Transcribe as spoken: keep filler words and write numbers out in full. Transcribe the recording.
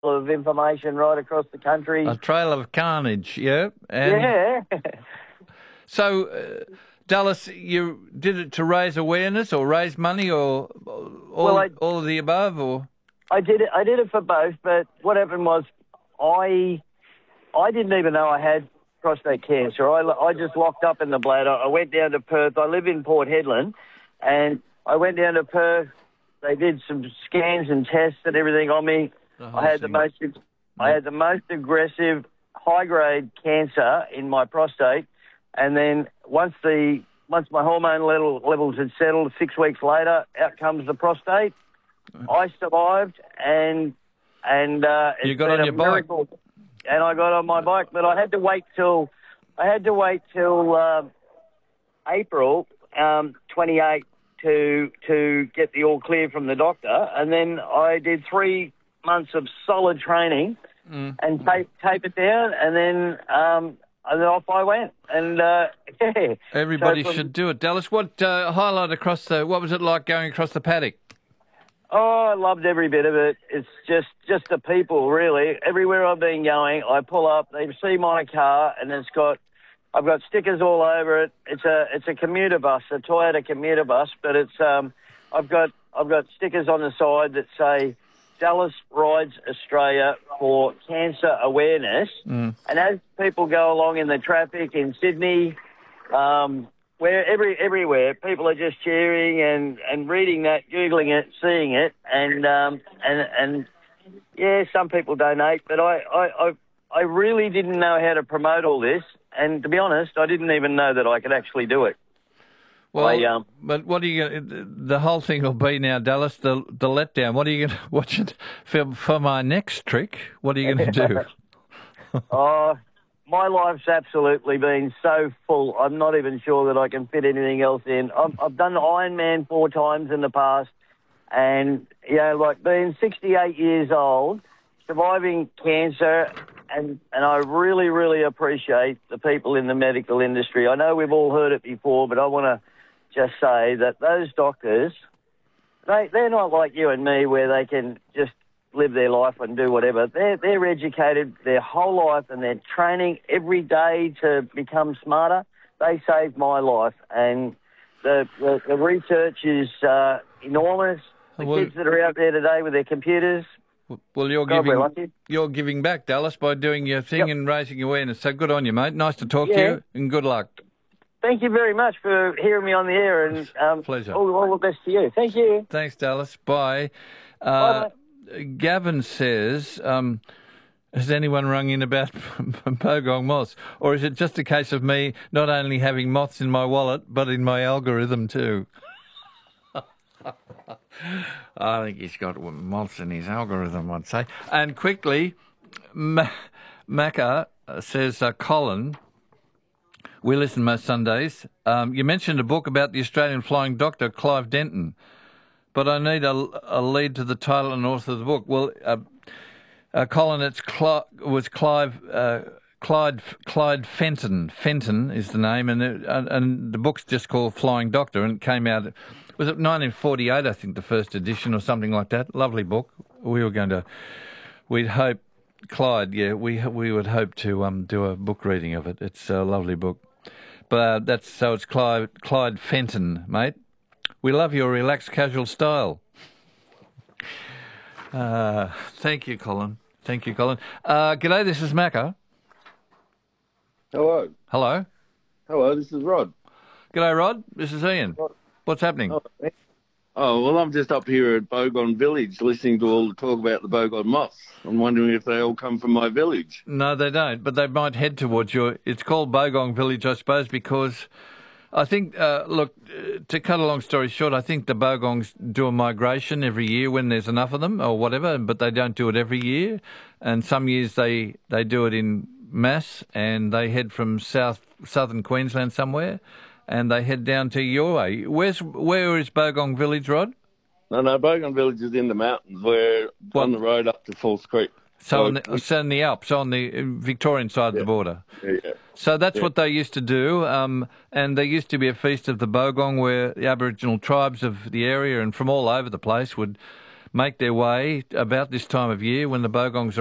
of information right across the country. A trail of carnage, yeah. And yeah. So, uh, Dallas, you did it to raise awareness or raise money or all, Well, I- all of the above, or? I did it. I did it for both, but what happened was I I didn't even know I had prostate cancer. I, I just locked up in the bladder. I went down to Perth. I live in Port Hedland, and I went down to Perth. They did some scans and tests and everything on me. The I had the thing. most I had the most aggressive high grade cancer in my prostate, and then once the once my hormone level, levels had settled, six weeks later, out comes the prostate. I survived, and and uh, You it's got been on a your bike. miracle. And I got on my bike, but I had to wait till I had to wait till uh, April um, twenty-eighth to to get the all clear from the doctor, and then I did three months of solid training Mm. and tape tape it down, and then um, and then off I went. And uh, yeah, Everybody So from- should do it. Dallas, what uh, highlight across the? What was it like going across the paddock? Oh, I loved every bit of it. It's just, just the people, really. Everywhere I've been going, I pull up, they see my car, and it's got, I've got stickers all over it. It's a, it's a commuter bus, a Toyota commuter bus, but it's, um, I've got, I've got stickers on the side that say Dallas Rides Australia for cancer awareness. Mm. And as people go along in the traffic in Sydney, um, where every everywhere people are just cheering and, and reading that, googling it, seeing it, and um, and and yeah, some people donate, but I, I, I, I really didn't know how to promote all this, and to be honest, I didn't even know that I could actually do it. Well, I, um, but what are you going? The whole thing will be now, Dallas. The the letdown. What are you going to watch it for? For my next trick, what are you going to do? Oh, my life's absolutely been so full. I'm not even sure that I can fit anything else in. I've, I've done Ironman four times in the past, and you know, like being sixty-eight years old, surviving cancer, and and I really, really appreciate the people in the medical industry. I know we've all heard it before, but I want to just say that those doctors, they they're not like you and me, where they can just live their life and do whatever. They're, they're educated their whole life, and they're training every day to become smarter. They saved my life, and the, the, the research is uh, enormous. The Well- kids that are out there today with their computers, Well, you're God, we're giving lucky. you're giving back, Dallas, by doing your thing Yep. and raising awareness. So good on you, mate. Nice to talk to Yeah. you, and good luck. thank you very much for hearing me on the air, and um, Pleasure. all, all the best to you. Thank you. Thanks, Dallas. Bye. Uh, Bye, Gavin says, um, has anyone rung in about Bogong moths? Or is it just a case of me not only having moths in my wallet, but in my algorithm too? I think he's got moths in his algorithm, I'd say. And quickly, Ma- Macca says, uh, Colin, we listen most Sundays. Um, you mentioned a book about the Australian flying doctor, Clive Denton. But I need a, a lead to the title and author of the book. Well, uh, uh, Colin, it's Cli- was Clive, uh, Clyde, Clyde Fenton. Fenton is the name, and it, and, and the book's just called Flying Doctor, and it came out. Was it nineteen forty-eight? I think the first edition or something like that. Lovely book. We were going to. We'd hope, Clyde. Yeah, we we would hope to um do a book reading of it. It's a lovely book. But uh, that's so it's Clyde Clyde Fenton, mate. We love your relaxed, casual style. Uh, thank you, Colin. Thank you, Colin. Uh, g'day, this is Macca. Hello. Hello. Hello, this is Rod. G'day, Rod. This is Ian. What's happening? Oh, oh, well, I'm just up here at Bogon Village listening to all the talk about the Bogon moths. I'm wondering if they all come from my village. No, they don't, but they might head towards your... It's called Bogong Village, I suppose, because I think, uh, look, uh, to cut a long story short, I think the Bogongs do a migration every year when there's enough of them or whatever, but they don't do it every year. And some years they, they do it in mass, and they head from south southern Queensland somewhere, and they head down to your way. Where's, where is Bogong Village, Rod? No, no, Bogon Village is in the mountains. We're What? on the road up to Falls Creek. So, on the, so in the Alps, on the uh, Victorian side of the border. Yeah, yeah. So that's Yeah. what they used to do, um, and there used to be a feast of the Bogong where the Aboriginal tribes of the area and from all over the place would make their way about this time of year when the bogongs are